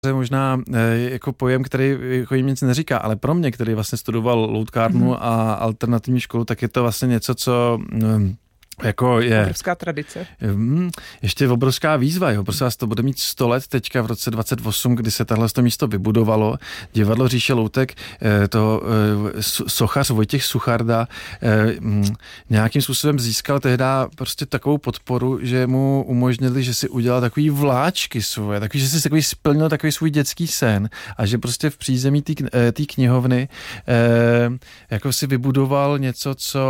je možná jako pojem, který jako jim nic neříká, ale pro mě, který vlastně studoval loutkárnu a alternativní školu, tak je to vlastně něco, co jako je... Obrovská tradice. Ještě obrovská výzva, jo. Prostě to bude mít 100 let teďka v roce 28, kdy se tahle místo vybudovalo. Divadlo Říše loutek, to sochař Vojtěch Sucharda nějakým způsobem získal tehda prostě takovou podporu, že mu umožnili, že si udělal takový vláčky svoje, takový, že si takový splnil takový svůj dětský sen a že prostě v přízemí té knihovny jako si vybudoval něco, co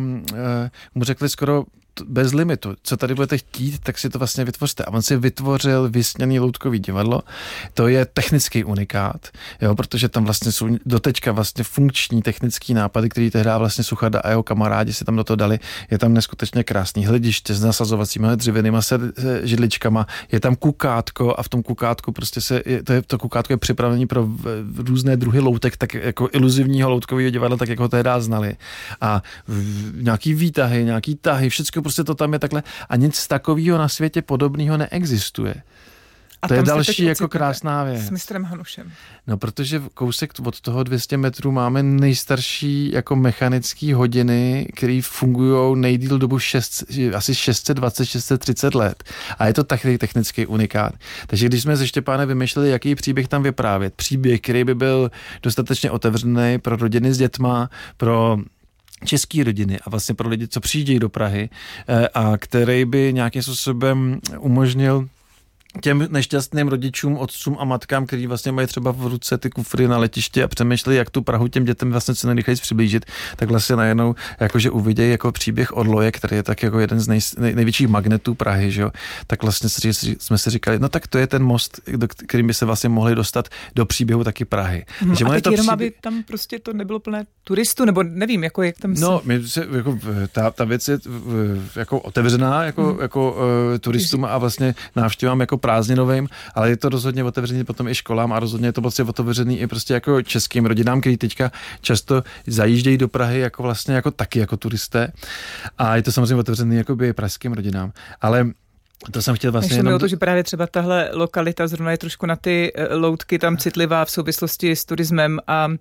mu řekli skoro bez limitu. Co tady budete chtít, tak si to vlastně vytvořte. A on si vytvořil vysněný loutkový divadlo. To je technický unikát, jo, protože tam vlastně jsou doteďka vlastně funkční technický nápady, který tehdy vlastně Sucharda a jeho kamarádi si tam do toho dali. Je tam neskutečně krásný hlediště s nasazovacími dřevěnýma židličkama. Je tam kukátko a v tom kukátku prostě to kukátko je připravené pro různé druhy loutek, tak jako iluzivního loutkového divadla, tak jako ho tehdy znali. A nějaký výtahy, nějaký tahy, všechno prostě to tam je takhle a nic takového na světě podobného neexistuje. A to je další jako krásná věc. S mistrem Hanušem. No, protože kousek od toho 200 metrů máme nejstarší jako mechanické hodiny, které fungují nejdýl dobu asi 620-630 let. A je to takový technický unikát. Takže když jsme se Štěpánem vymýšleli, jaký příběh tam vyprávět, příběh, který by byl dostatečně otevřený pro rodiny s dětma, pro české rodiny a vlastně pro lidi, co přijíždějí do Prahy a který by nějakým způsobem umožnil těm nešťastným rodičům, otcům a matkám, kteří vlastně mají třeba v ruce ty kufry na letiště a přemýšleli, jak tu Prahu těm dětem vlastně co nejrychleji přiblížit, tak vlastně najednou jakože uvidějí jako příběh Orloje, který je tak jako jeden z největších magnetů Prahy, že jo? Tak vlastně jsme si říkali, no tak to je ten most, kterým by se vlastně mohli dostat do příběhu taky Prahy. Takže a teď jenom, aby tam prostě to nebylo plné turistů, nebo nevím, jako jak tam No, jako, ta věc je jako otevřená jako turistům a vlastně návštěvám jako prázdninovým, ale je to rozhodně otevřený potom i školám a rozhodně je to prostě otevřený i prostě jako českým rodinám, kteří teďka často zajíždějí do Prahy jako vlastně jako taky jako turisté a je to samozřejmě otevřený jako by pražským rodinám, ale to jsem chtěl vlastně jenom... to, že právě třeba tahle lokalita zrovna je trošku na ty loutky tam citlivá v souvislosti s turismem a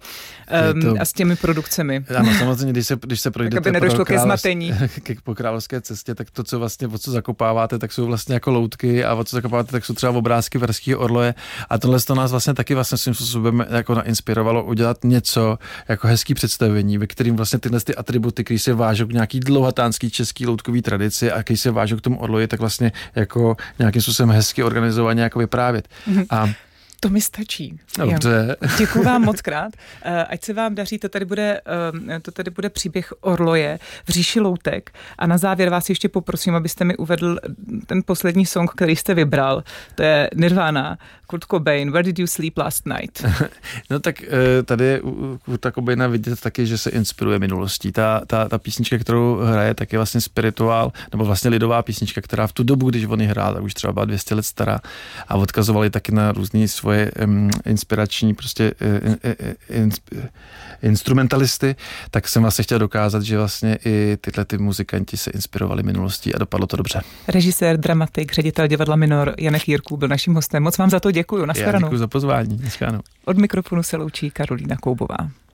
s těmi produkcemi. Ano, samozřejmě, když se projdete aby nedošlo ke zmatení. Po Královské cestě, tak to, co vlastně, o co zakopáváte, tak jsou vlastně jako loutky a o co zakopáváte, tak jsou třeba obrázky Verského orloje a tohle to nás vlastně taky vlastně svým způsobem jako nainspirovalo udělat něco jako hezký představení, ve kterým vlastně tyhle ty atributy, které se vážou k nějaký dlouhatánský český loutkový tradici a které se vážou k tomu orloji, tak vlastně jako nějakým způsobem hezky organizovaně jako vyprávět. A to mi stačí. Dobře. Děkuju vám moc krát. Ať se vám daří, to tady bude příběh Orloje v říši loutek. A na závěr vás ještě poprosím, abyste mi uvedl ten poslední song, který jste vybral. To je Nirvana, Kurt Cobain, Where Did You Sleep Last Night? No tak tady je u Kurta Cobaina vidět taky, že se inspiruje minulostí. Ta písnička, kterou hraje, tak je vlastně spirituál, nebo vlastně lidová písnička, která v tu dobu, když on ji hrál, tak už třeba byla 200 let stará a odkazovali taky na různý svoje inspirační prostě instrumentalisty, tak jsem vlastně chtěl dokázat, že vlastně i tyhle ty muzikanti se inspirovali minulostí a dopadlo to dobře. Režisér, dramatik, ředitel divadla Minor Janek Jirků byl naším hostem. Moc vám za to děkuju. Nashledanou. Já děkuju za pozvání. Nashledanou. Od mikrofonu se loučí Karolína Koubová.